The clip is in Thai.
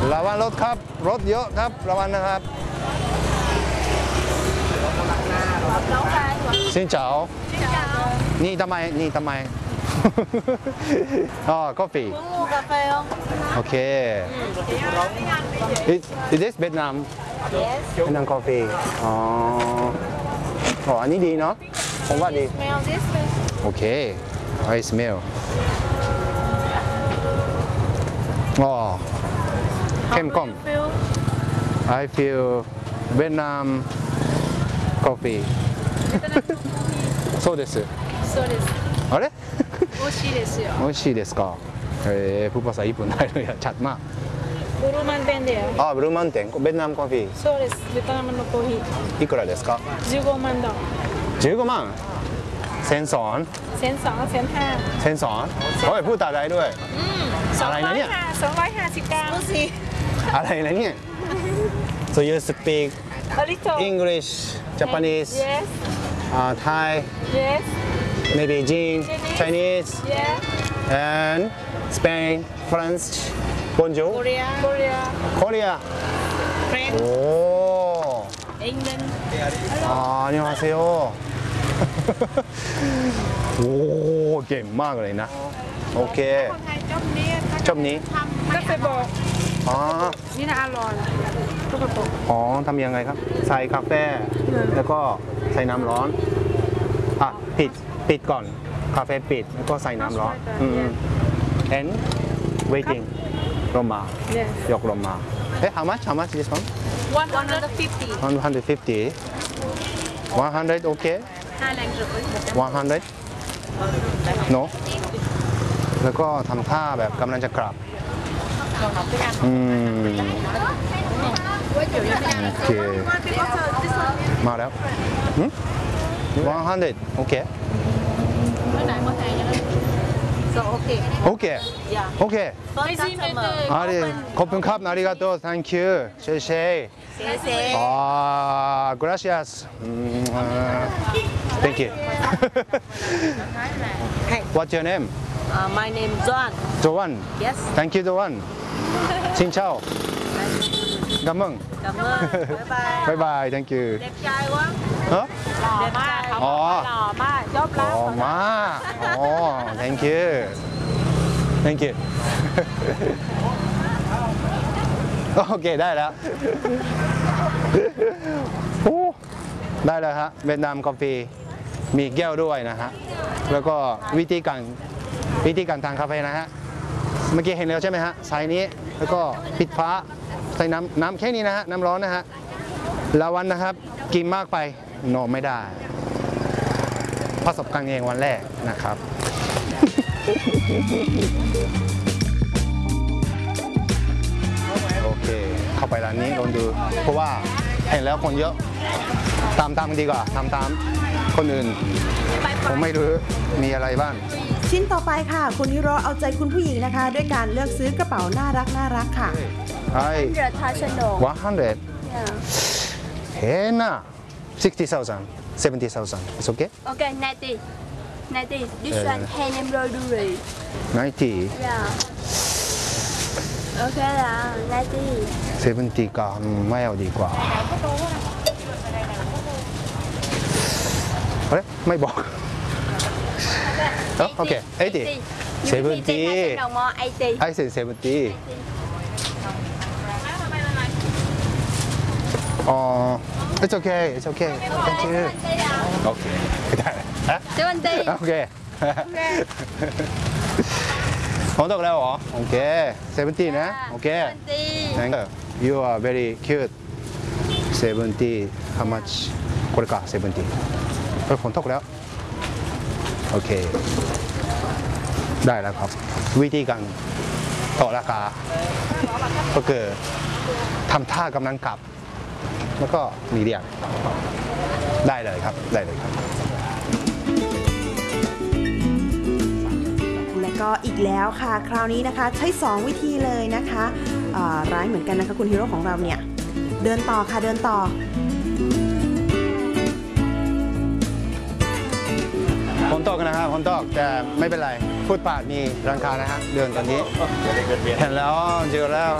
ระวังรถครับรถเยอะครับระวังนะครับสินเจ้านี่ทำไมอ๋อกาแฟกาแฟโอเค is this Vietnam Vietnam coffee อ๋ออันนี้ดีเนาะผมว่าดีโอเค I smell อ๋อเข้มข้น I feel Vietnam coffee そうですあれ美味しいですよ美味しいですかพูดภาษาญี่ปุ่นได้เลยชัดมากブルーマン店だよブルーマン店ベトナムコーヒーそうですベトナムのコーヒーいくらですか 15万ドン 15万1000สอน 1002 1005 โอ้ยพูดตาได้ด้วยอะไรนะเนี่ย 250กรัมสิอะไรนะเนี่ย so you speak a little English Japanese yes Thai yes maybe Chinese yeah and Spain France Bonjour Korea Korea French โอ้ England 안녕하세요โอ้เก่งมากเลยนะโอเคชอบนี้กาแฟบอกอ๋อนี่นะอร่อยทุกกระปุกอ๋อทำยังไงครับใส่กาแฟแล้วก็ใส่น้ำร้อนปิดก่อนกาแฟปิดแล้วก็ใส่น้ำร้อนand waiting ลงมายกลงมาhow much this one 150 150 100 okay 100 no แล้วก็ทำท่าแบบกำลังจะกลับโอเคมาแล้ว100 โอเคโอเคโอเคขอบคุณครับありがとう thank you เช่gracias thank you what's your name My name is Joan Joan Yes thank you Joan xin chào cảm ơn bye bye thank you เด็กชายวะฮะหล่อมากเขาบอกว่าหล่อมากยอมรับอ๋อมาอ๋อ thank you thank you โอเคได้แล้วโอ้ได้แล้วฮะเวียดนามกาแฟมีแก้วด้วยนะฮะแล้วก็วิธีการทานกาแฟนะฮะเมื่อกี้เห็นแล้วใช่ไหมฮะใส่นี้แล้วก็ปิดฟ้าใส่น้ำแค่นี้นะฮะน้ำร้อนนะฮะละวันนะครับกินมากไปนอนไม่ได้ประสบการณ์เองวันแรกนะครับ โอเคเข้าไปร้านนี้ลองดูเพราะว่าเห็นแล้วคนเยอะตามดีกว่าตามคนอื่นผมไม่รู้มีอะไรบ้างชิ้นต่อไปค่ะคุณฮิโร่เอาใจคุณผู้หญิงนะคะด้วยการเลือกซื้อกระเป๋าน่ารักค่ะ 100 เห็นนะ60,000 70,000 it's okay Okay, 90. This one hand embroidery. 90 Yeah. Okay là 90. 70ก็ไม่เอาดีกว่าเฮ้ยไม่บอกโอเค80 70 đồng more 80. I said 70อ๋อ it's okay thank you โอเคได้ฮะ 70. โอเคผมตกแล้วเหรอโอเค70นะโอเค 70. You are very cute 70 how much これか70ผมตกแล้วโอเคได้แล้วครับวิธีการต่อราคาก็คือทำท่ากำลังกลับแล้วก็มีเรียกได้เลยครับและก็อีกแล้วค่ะคราวนี้นะคะใช้2วิธีเลยนะคะร้ายเหมือนกันนะคะคุณฮีโร่ของเราเนี่ยเดินต่อค่ะเดินต่อฝนตกนะครับฝนตกแต่ไม่เป็นไรฟุตบาทมีร้านค้านะฮะเดินตอนนี้เห็นแล้วเจอแล้ว